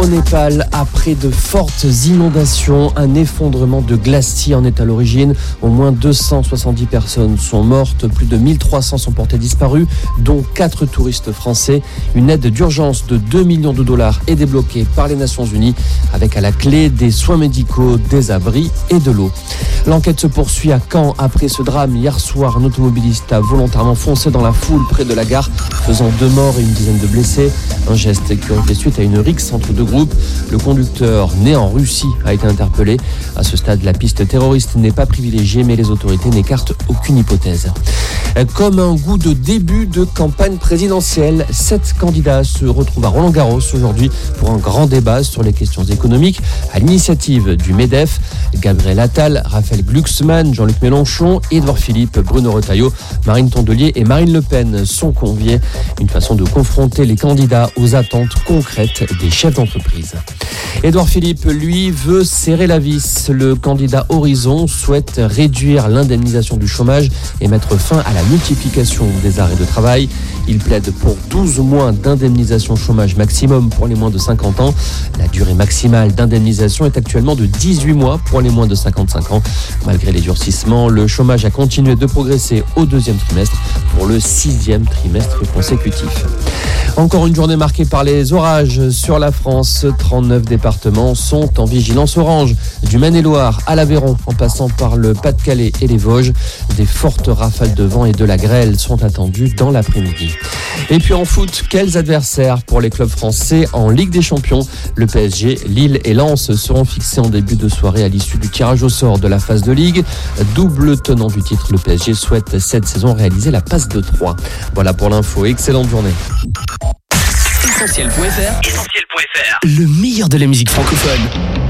Népal, après de fortes inondations, un effondrement de glaciers en est à l'origine. Au moins 270 personnes sont mortes, plus de 1300 sont portées disparues, dont 4 touristes français. Une aide d'urgence de 2 millions de dollars est débloquée par les Nations Unies, avec à la clé des soins médicaux, des abris et de l'eau. L'enquête se poursuit à Caen après ce drame. Hier soir, un automobiliste a volontairement foncé dans la foule près de la gare, faisant 2 morts et une dizaine de blessés. Un geste qui aurait fait suite à une rixe entre 2 groupes. Le conducteur, né en Russie, a été interpellé. À ce stade, la piste terroriste n'est pas privilégiée, mais les autorités n'écartent aucune hypothèse. Comme un goût de début de campagne présidentielle, 7 candidats se retrouvent à Roland-Garros aujourd'hui pour un grand débat sur les questions économiques à l'initiative du MEDEF. Gabriel Attal, Raphaël Glucksmann, Jean-Luc Mélenchon, Édouard Philippe, Bruno Retailleau, Marine Tondelier et Marine Le Pen sont conviés. Une façon de confronter les candidats aux attentes concrètes des chefs d'entreprise. Édouard Philippe, lui, veut serrer la vis. Le candidat Horizon souhaite réduire l'indemnisation du chômage et mettre fin à la multiplication des arrêts de travail. Il plaide pour 12 mois d'indemnisation chômage maximum pour les moins de 50 ans. La durée maximale d'indemnisation est actuellement de 18 mois pour les moins de 55 ans. Malgré les durcissements, le chômage a continué de progresser au 2e trimestre pour le 6e trimestre consécutif. Encore une journée marquée par les orages sur la France. 39 départements sont en vigilance orange. Du Maine-et-Loire à l'Aveyron, en passant par le Pas-de-Calais et les Vosges. Des fortes rafales de vent et de la grêle sont attendues dans l'après-midi. Et puis en foot, quels adversaires pour les clubs français en Ligue des Champions? Le PSG, Lille et Lens seront fixés en début de soirée à l'issue du tirage au sort de la phase de Ligue. Double tenant du titre, le PSG souhaite cette saison réaliser la passe de 3. Voilà pour l'info, excellente journée. Essentiel.fr, le meilleur de la musique francophone.